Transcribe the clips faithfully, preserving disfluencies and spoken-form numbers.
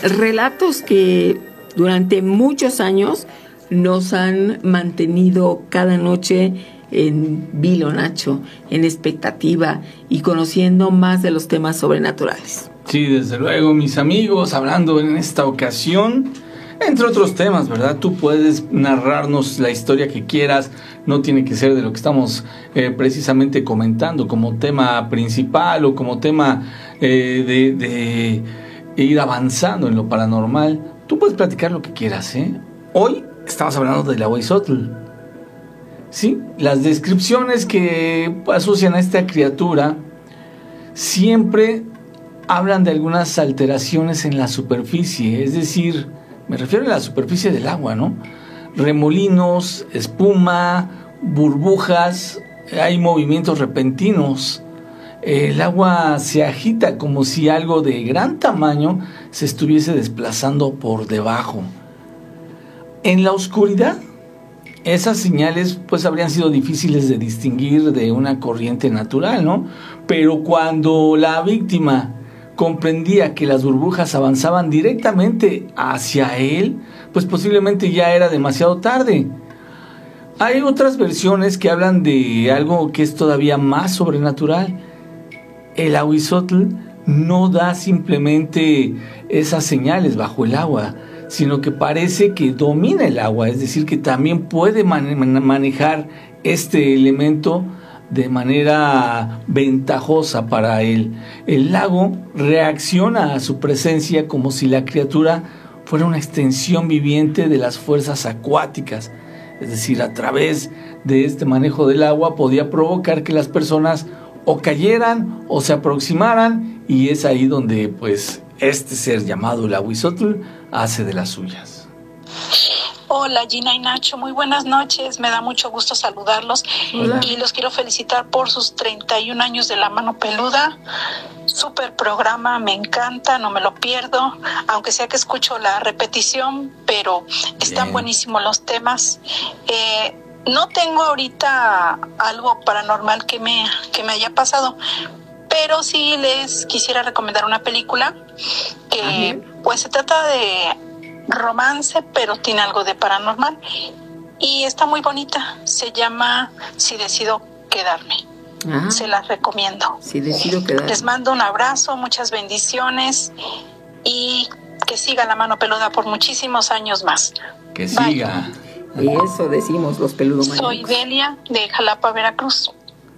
relatos que durante muchos años nos han mantenido cada noche en vilo, Nacho, en expectativa y conociendo más de los temas sobrenaturales. Sí, desde luego, mis amigos, hablando en esta ocasión, entre otros temas, ¿verdad? Tú puedes narrarnos la historia que quieras, no tiene que ser de lo que estamos eh, precisamente comentando como tema principal o como tema eh, de, de ir avanzando en lo paranormal. Tú puedes platicar lo que quieras, ¿eh? Hoy estamos hablando del Ahuizotl. Sí, las descripciones que asocian a esta criatura siempre hablan de algunas alteraciones en la superficie, es decir, me refiero a la superficie del agua, ¿no? Remolinos, espuma, burbujas, hay movimientos repentinos. El agua se agita como si algo de gran tamaño se estuviese desplazando por debajo. En la oscuridad, esas señales pues habrían sido difíciles de distinguir de una corriente natural, ¿no? Pero cuando la víctima comprendía que las burbujas avanzaban directamente hacia él, pues posiblemente ya era demasiado tarde. Hay otras versiones que hablan de algo que es todavía más sobrenatural. El Ahuizotl no da simplemente esas señales bajo el agua, sino que parece que domina el agua, es decir, que también puede mane- manejar este elemento de manera ventajosa para él. El lago reacciona a su presencia como si la criatura fuera una extensión viviente de las fuerzas acuáticas, es decir, a través de este manejo del agua podía provocar que las personas o cayeran o se aproximaran, y es ahí donde pues este ser llamado el Ahuizotl hace de las suyas. Hola Gina y Nacho, muy buenas noches, me da mucho gusto saludarlos. Hola. Y los quiero felicitar por sus treinta y un años de La Mano Peluda. Súper programa, me encanta, no me lo pierdo, aunque sea que escucho la repetición, pero están Bien. buenísimos los temas. Eh, no tengo ahorita algo paranormal que me, que me haya pasado, pero sí les quisiera recomendar una película que uh-huh. pues se trata de romance, pero tiene algo de paranormal y está muy bonita. Se llama Si Decido Quedarme. Ah, se las recomiendo. Si decido quedarme. Les mando un abrazo, muchas bendiciones y que siga La Mano Peluda por muchísimos años más. Que siga. Y eso decimos los peludos. Soy Delia de Jalapa, Veracruz.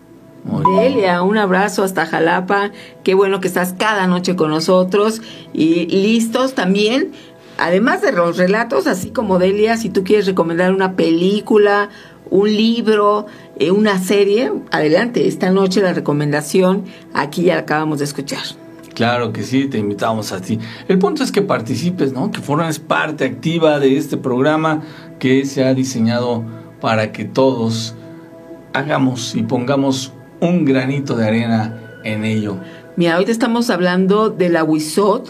Delia, un abrazo hasta Jalapa. Qué bueno que estás cada noche con nosotros y listos también. Además de los relatos, así como Delia, si tú quieres recomendar una película, un libro, eh, una serie, adelante. Esta noche la recomendación, aquí ya la acabamos de escuchar. Claro que sí, te invitamos a ti. El punto es que participes, ¿no? Que formes parte activa de este programa que se ha diseñado para que todos hagamos y pongamos un granito de arena en ello. Mira, ahorita estamos hablando del Ahuizotl.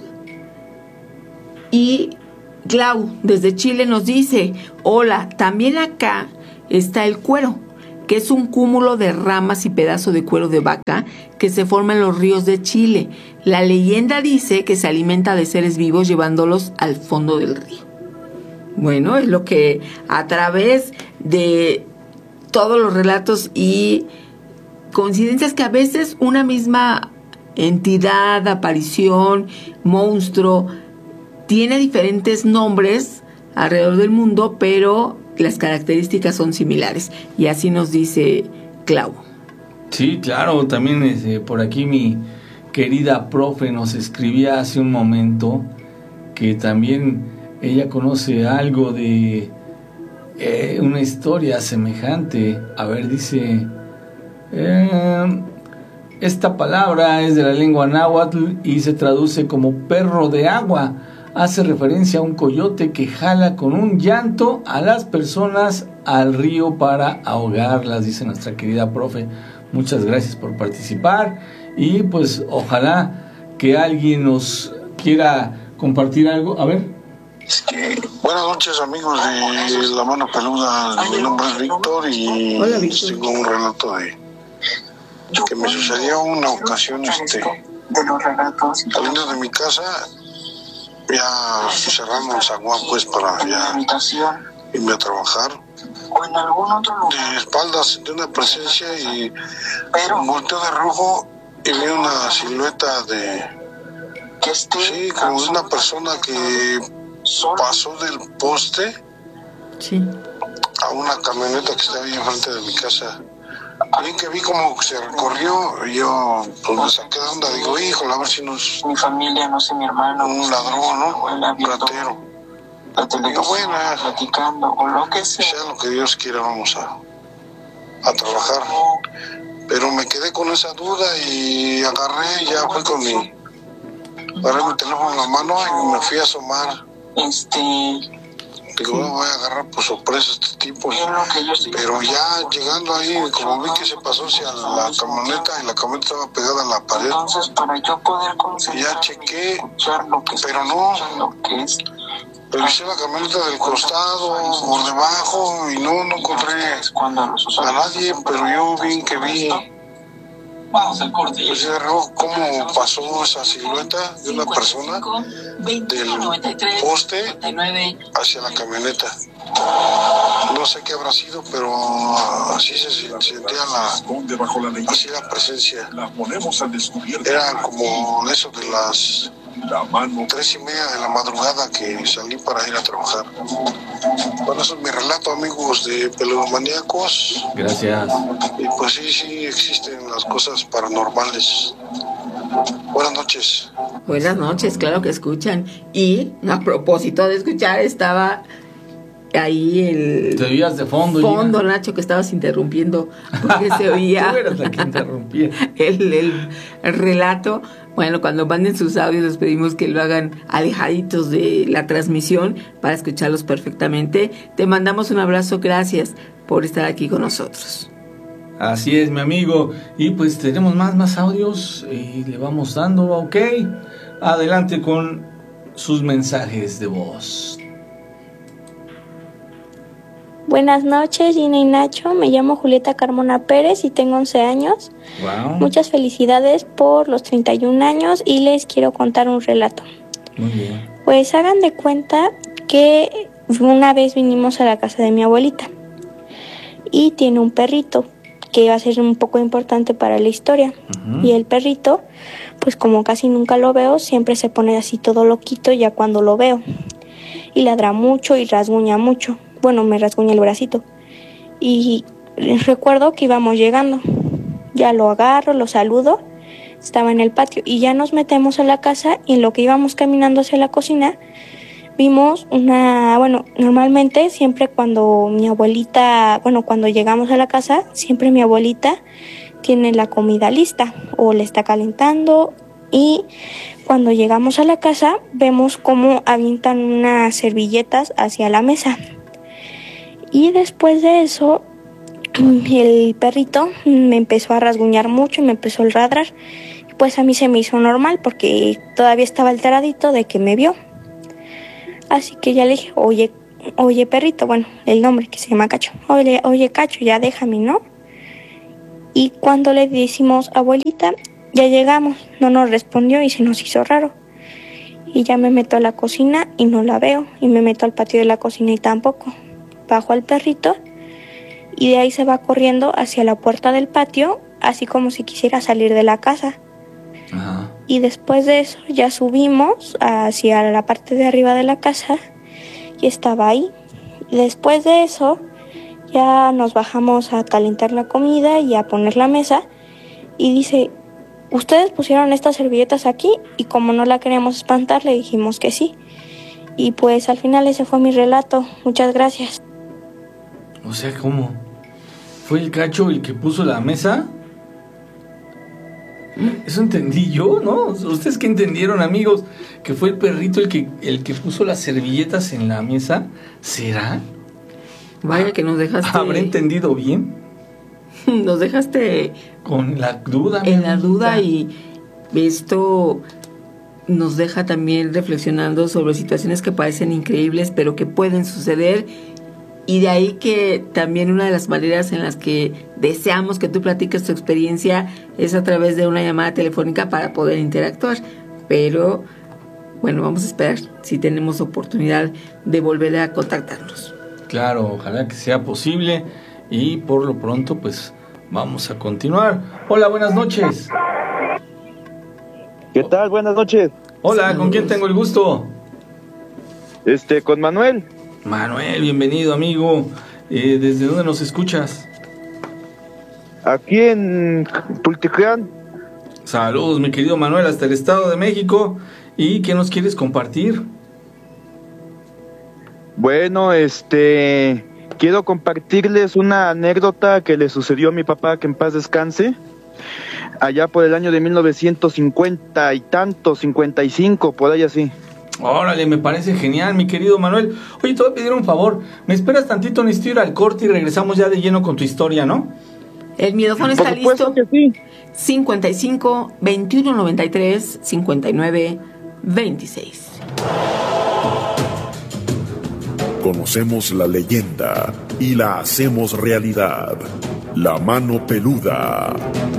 Y Glau, desde Chile, nos dice: hola, también acá está el cuero, que es un cúmulo de ramas y pedazos de cuero de vaca que se forma en los ríos de Chile. La leyenda dice que se alimenta de seres vivos llevándolos al fondo del río. Bueno, es lo que a través de todos los relatos y coincidencias que a veces una misma entidad, aparición, monstruo, tiene diferentes nombres alrededor del mundo, pero las características son similares. Y así nos dice Clau. Sí, claro, también eh, por aquí mi querida profe nos escribía hace un momento que también ella conoce algo de eh, una historia semejante. A ver, dice... Eh, esta palabra es de la lengua náhuatl y se traduce como perro de agua. Hace referencia a un coyote que jala con un llanto a las personas al río para ahogarlas, dice nuestra querida profe. Muchas gracias por participar y pues ojalá que alguien nos quiera compartir algo. A ver. Buenas noches, amigos de La Mano Peluda. Mi nombre es Víctor y Hola, Víctor. Tengo un relato de que me sucedió una ocasión, este, saliendo de mi casa. ya cerrando el zaguán pues para ya irme a trabajar. O en algún otro lugar. De espaldas sentí una presencia y volteé de rojo y vi una silueta de... Que esté sí, como de una persona que pasó del poste sí. a una camioneta que estaba ahí enfrente de mi casa. Bien que vi como se recorrió, y yo pues me saqué de onda, digo, híjole, a ver si no es mi familia, no sé, mi hermano, un ladrón, ¿no? Un ratero. La televisión, bueno, platicando, o lo que sea. Sea lo que Dios quiera, vamos a, a trabajar. Pero me quedé con esa duda y agarré, ya fui con mi... agarré mi teléfono en la mano y me fui a asomar. Este... Digo, no voy a agarrar por sorpresa a este tipo. Pero ya llegando ahí, como vi que se pasó hacia la camioneta y la camioneta estaba pegada a la pared. Entonces, para yo poder ya chequé, pero no. Revisé la camioneta del costado, por debajo, y no, no encontré a nadie, pero yo bien que vi. Vamos al corte. Pues de rojo, cómo pasó esa silueta de una persona del poste hacia la camioneta. No sé qué habrá sido, pero así se sentía la, así la presencia. Era como eso de las tres y media de la madrugada que salí para ir a trabajar. Bueno, eso es mi relato, amigos de Peludomaníacos. Gracias. Y pues sí, sí existen las cosas paranormales. Buenas noches. Buenas noches, claro que escuchan. Y a propósito de escuchar, estaba ahí el... Te oías de fondo. Fondo, Gina. Nacho, que estabas interrumpiendo porque se oía... Tú eras la que interrumpía. el, el, el relato. Bueno, cuando manden sus audios les pedimos que lo hagan alejaditos de la transmisión para escucharlos perfectamente. Te mandamos un abrazo, gracias por estar aquí con nosotros. Así es, mi amigo. Y pues tenemos más, más audios y le vamos dando, ok. Adelante con sus mensajes de voz. Buenas noches, Gina y Nacho. Me llamo Julieta Carmona Pérez y tengo once años. Wow. Muchas felicidades por los treinta y un años y les quiero contar un relato. Muy bien. Pues hagan de cuenta que una vez vinimos a la casa de mi abuelita y tiene un perrito que va a ser un poco importante para la historia. Uh-huh. Y el perrito, pues como casi nunca lo veo, siempre se pone así todo loquito ya cuando lo veo. Y ladra mucho y rasguña mucho. Bueno, me rasguña el bracito. Y recuerdo que íbamos llegando. Ya lo agarro, lo saludo. Estaba en el patio. Y ya nos metemos a la casa. Y en lo que íbamos caminando hacia la cocina, vimos una... Bueno, normalmente siempre cuando mi abuelita... Bueno, cuando llegamos a la casa, siempre mi abuelita tiene la comida lista. O la está calentando. Y cuando llegamos a la casa, vemos cómo avientan unas servilletas hacia la mesa. Y después de eso, el perrito me empezó a rasguñar mucho y me empezó a ladrar. Pues a mí se me hizo normal porque todavía estaba alteradito de que me vio. Así que ya le dije, oye, oye perrito, bueno, el nombre que se llama Cacho. Oye, oye Cacho, ya déjame, ¿no? Y cuando le decimos, abuelita, ya llegamos, no nos respondió y se nos hizo raro. Y ya me meto a la cocina y no la veo. Y me meto al patio de la cocina y tampoco. Bajo al perrito y de ahí se va corriendo hacia la puerta del patio, así como si quisiera salir de la casa. Ajá. Y después de eso ya subimos hacia la parte de arriba de la casa y estaba ahí. Y después de eso ya nos bajamos a calentar la comida y a poner la mesa y dice, ¿ustedes pusieron estas servilletas aquí? Y como no la queríamos espantar le dijimos que sí. Y pues al final ese fue mi relato. Muchas gracias. O sea, ¿cómo? ¿Fue el Cacho el que puso la mesa? Eso entendí yo, ¿no? ¿Ustedes qué entendieron, amigos? ¿Que fue el perrito el que, el que puso las servilletas en la mesa? ¿Será? Vaya que nos dejaste... ¿Habré entendido bien? Nos dejaste... Con la duda. En la duda y esto... nos deja también reflexionando sobre situaciones que parecen increíbles, pero que pueden suceder. Y de ahí que también una de las maneras en las que deseamos que tú platiques tu experiencia es a través de una llamada telefónica para poder interactuar. Pero bueno, vamos a esperar si tenemos oportunidad de volver a contactarnos. Claro, ojalá que sea posible y por lo pronto pues vamos a continuar. Hola, buenas noches. ¿Qué tal? Buenas noches. Hola, Saludos. ¿Con quién tengo el gusto? Este, con Manuel. Manuel, bienvenido, amigo. Eh, ¿Desde dónde nos escuchas? Aquí en Tultitlán. Saludos, mi querido Manuel, hasta el Estado de México. ¿Y qué nos quieres compartir? Bueno, este, quiero compartirles una anécdota que le sucedió a mi papá, que en paz descanse, allá por el año de mil novecientos cincuenta y tanto, cincuenta y cinco, por ahí así. Órale, me parece genial, mi querido Manuel. Oye, te voy a pedir un favor. ¿Me esperas tantito? Necesito ir al corte y regresamos ya de lleno con tu historia, ¿no? El miedofón está Por supuesto listo. que sí. cincuenta y cinco, veintiuno noventa y tres, cincuenta y nueve, veintiséis. Conocemos la leyenda y la hacemos realidad. La mano peluda.